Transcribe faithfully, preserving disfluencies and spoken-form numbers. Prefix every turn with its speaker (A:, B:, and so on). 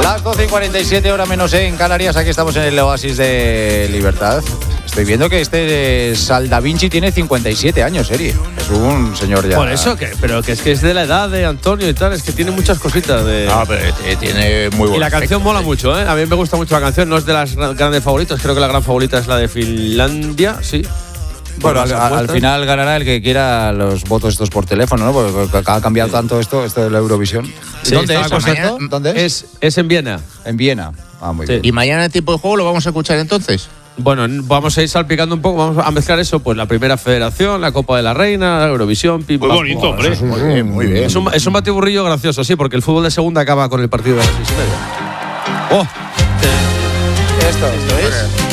A: Las doce y cuarenta y siete, hora menos en Canarias. Aquí estamos en el Oasis de Libertad. Estoy viendo que este Sal Da Vinci tiene cincuenta y siete años, Eri. Es un señor ya.
B: Por eso, que, pero que es que es de la edad de Antonio y tal, es que tiene muchas cositas de.
C: No, pero tiene muy buen.
B: Y la canción mola mucho, ¿eh? A mí me gusta mucho la canción, no es de las grandes favoritas, creo que la gran favorita es la de Finlandia, sí.
A: Bueno, al, al final ganará el que quiera los votos estos por teléfono, ¿no? Porque ha cambiado tanto esto, esto de la Eurovisión.
B: Sí,
A: ¿Dónde es?
C: mañana,
A: ¿Dónde
B: es? Es en Viena.
A: En Viena. Ah, muy
B: Sí.
A: bien.
C: ¿Y mañana en tiempo de juego lo vamos a escuchar entonces?
B: Bueno, vamos a ir salpicando un poco, vamos a mezclar eso, pues la primera federación, la Copa de la Reina, la Eurovisión, pim,
D: Muy
B: pam,
D: bonito,
B: pum.
D: hombre.
C: Muy bien, muy bien.
B: Es un, es un batiburrillo gracioso, sí, porque el fútbol de segunda acaba con el partido de las seis y media. ¡Oh!
C: Esto, esto es.